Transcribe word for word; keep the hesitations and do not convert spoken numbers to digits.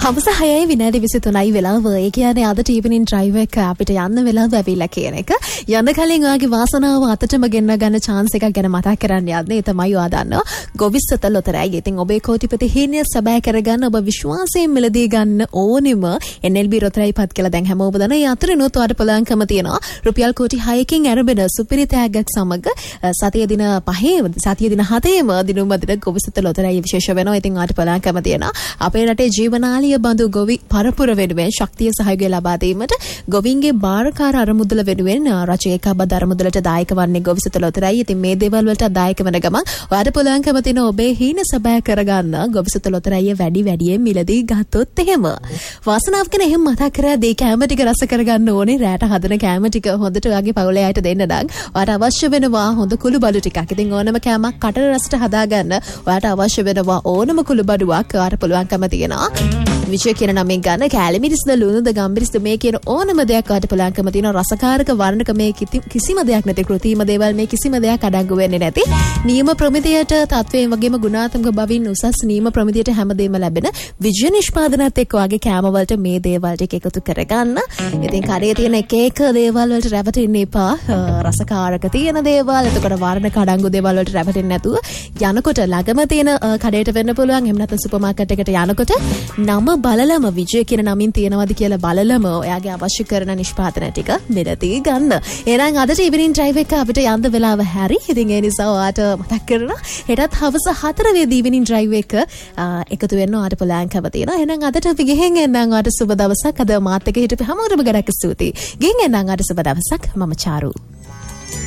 හවස හයයි විනාඩි විසිතුනයි වෙලාව. ඒ කියන්නේ අද ටීවනින් ඩ්‍රයිව් එක අපිට යන්න වෙලාව ඇවිල්ලා කියන එක. යන්න කලින් ඔයාගේ වාසනාව අතටම ගෙන්න ගන්න chance එකක් ගැන මතක් කරන්න යන්නේ. ඒ තමයි ඔයා දන්නවා. ගොවිසත ලොතරැයි. ඉතින් ඔබේ කෝටිපති හිණිය සබෑ කරගන්න ඔබ විශ්වාසයෙන් මිලදී ගන්න ඕනෙම එන් එල් බී ලොතරැයි පත් කියලා දැන් හැමෝම දන්නවා. ඒ අතරිනුත් ඔයාට පුළුවන්කම තියෙනවා රුපියල් කෝටි හයකින් අරබන සුපිරි තෑග්ගක් සමග සතිය දින පහේ සතිය දින හතේම දිනුම් අතර ගොවිසත ලොතරැයි විශේෂ වෙනවා. ඉතින් ඔයාට පුළුවන්කම තියෙනවා අපේ රටේ ජීවනාලිය බඳු ගොවි පරපුර වෙනුවෙන් ශක්තිය සහයෝගය ලබා දීමට ගොවින්ගේ බාරකාර අරමුදල වෙනුවෙන් රජයක බද අරමුදලට දායක වන්නේ ගොවිසත ලොතරැයි. ඉතින් මේ දේවල් වලට දායක වෙන ගමන් ඔයාට පුළුවන්කම තියෙන ඔබේ හීන සබෑ කරගන්න ගොවිසත ලොතරැයි වැඩි වැඩියෙන් මිලදී ගත්තොත් එහෙම. වාසනාවක් කෙන එහෙම මතක් කරලා දී කැම ටික රස කරගන්න ඕනේ. රැට හදන කැම ටික හොඳට ඔයාගේ පවුලේ අයට දෙන්න නම් ඔයාට අවශ්‍ය වෙනවා හොඳ කුළු බඩු ටිකක්. ඉතින් ඕනම කැමක් කටර රසට හදාගන්න ඔයාට අවශ්‍ය වෙනවා ඕනම කුළු බඩුවක්. ඔයාට පුළුවන්කම තියෙනවා විජය කියන නමෙන් ගන්න කැලේ මිරිස්ද ලුණුද ගම්බිරිස්ද මේ කියන ඕනම දෙයක් ඔයාට පුළුවන්කම තියෙනවා. රසකාරක වර්ණක මේ කිසිම දෙයක් නැති කෘතිම දේවල් මේ කිසිම දෙයක් අඩංගු වෙන්නේ නැති නියම ප්‍රමිතියට තත්වයෙන් වගේම ගුණාත්මක බවින් උසස් නියම ප්‍රමිතියට හැමදේම ලැබෙන විජය නිෂ්පාදනත් එක්ක ඔයාගේ කැම වලට මේ දේවල් ටික එකතු කරගන්න. ඉතින් කරේ තියෙන එක එක දේවල් වලට රැවටෙන්න එපා. රසකාරක තියෙන දේවල් එතකොට වර්ණක අඩංගු දේවල් වලට රැවටෙන්නේ නැතුව යනකොට ළඟම තියෙන කඩේට වෙන්න පුළුවන්. එහෙම නැත්නම් සුපර් මාකට් එකට යනකොට නම බලලම විජය කියන නමින් තියෙනවද කියලා බලලම ඔයාගේ අවශ්‍ය කරන නිෂ්පාදන ටික මෙලදී ගන්න. එහෙනම් අදට ඉවිනින් ඩ්‍රයිව් එක අපිට යන්න වෙලාව හැරි. ඉතින් ඒ නිසා ඔයාට මතක් කරනවා හෙටත් හවස හතර වේදී ඉවිනින් ඩ්‍රයිව් එක එකතු වෙන්න ඔයාට පුළුවන්කම තියෙනවා. එහෙනම් අදට අපි ගෙහෙන් එන්නම් ඔයාට සුබ දවසක්. අද මාත් එක්ක හිටපු හැමෝටම ගොඩක් ස්තුතියි. ගෙහෙන් එන්නම් ඔයාට සුබ දවසක්. මම චාරු.